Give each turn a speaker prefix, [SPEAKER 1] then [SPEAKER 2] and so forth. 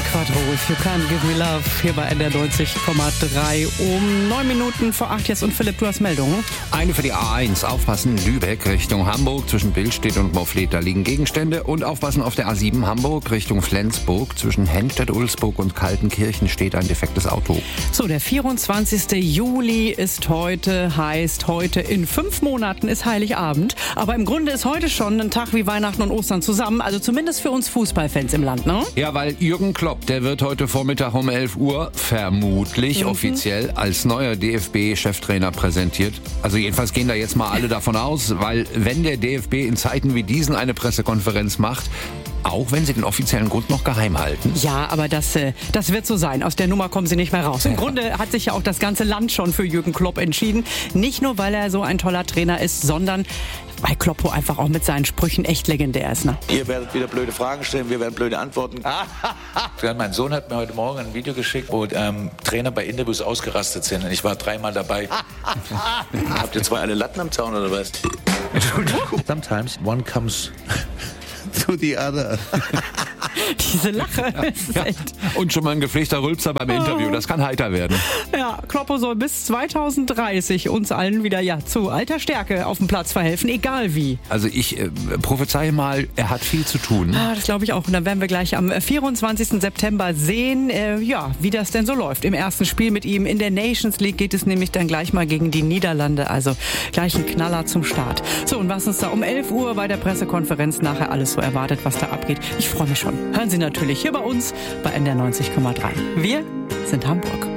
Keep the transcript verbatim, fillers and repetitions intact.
[SPEAKER 1] Quattro, If You Can't Give Me Love, hier bei N D R neunzig Komma drei um neun Minuten vor acht jetzt. Und Philipp, du hast Meldungen?
[SPEAKER 2] Eine für die A eins, aufpassen, Lübeck Richtung Hamburg, zwischen Billstedt und Moffleth, da liegen Gegenstände. Und aufpassen auf der A sieben Hamburg Richtung Flensburg, zwischen Henstedt-Ulzburg und Kaltenkirchen steht ein defektes Auto.
[SPEAKER 1] So, der vierundzwanzigste Juli ist heute, heißt heute in fünf Monaten ist Heiligabend. Aber im Grunde ist heute schon ein Tag wie Weihnachten und Ostern zusammen, also zumindest für uns Fußballfans im Land, ne?
[SPEAKER 2] Ja, weil Jürgen Klopp, der wird heute Vormittag um elf Uhr vermutlich mhm. offiziell als neuer D F B-Cheftrainer präsentiert. Also jedenfalls gehen da jetzt mal alle davon aus, weil wenn der D F B in Zeiten wie diesen eine Pressekonferenz macht, auch wenn sie den offiziellen Grund noch geheim halten.
[SPEAKER 1] Ja, aber das, äh, das wird so sein. Aus der Nummer kommen sie nicht mehr raus. Im Grunde hat sich ja auch das ganze Land schon für Jürgen Klopp entschieden. Nicht nur, weil er so ein toller Trainer ist, sondern weil Kloppo einfach auch mit seinen Sprüchen echt legendär ist. Ne?
[SPEAKER 3] Ihr werdet wieder blöde Fragen stellen, wir werden blöde Antworten.
[SPEAKER 4] Mein Sohn hat mir heute Morgen ein Video geschickt, wo ähm, Trainer bei Interviews ausgerastet sind. Und ich war dreimal dabei.
[SPEAKER 3] Habt ihr zwei alle Latten am Zaun oder was?
[SPEAKER 4] Sometimes one comes
[SPEAKER 3] to the other.
[SPEAKER 1] Diese Lache.
[SPEAKER 2] Ja, ja. Und schon mal ein gepflegter Rülpser beim Interview. Das kann heiter werden.
[SPEAKER 1] Ja, Kloppo soll bis zweitausenddreißig uns allen wieder ja zu alter Stärke auf dem Platz verhelfen, egal wie.
[SPEAKER 2] Also ich äh, prophezeie mal, er hat viel zu tun.
[SPEAKER 1] Ah, das glaube ich auch. Und dann werden wir gleich am vierundzwanzigsten September sehen, äh, ja, wie das denn so läuft. Im ersten Spiel mit ihm in der Nations League geht es nämlich dann gleich mal gegen die Niederlande. Also gleich ein Knaller zum Start. So, und was uns da um elf Uhr bei der Pressekonferenz nachher alles so erwartet, was da abgeht. Ich freue mich schon. Hören Sie natürlich hier bei uns bei N D R neunzig Komma drei. Wir sind Hamburg.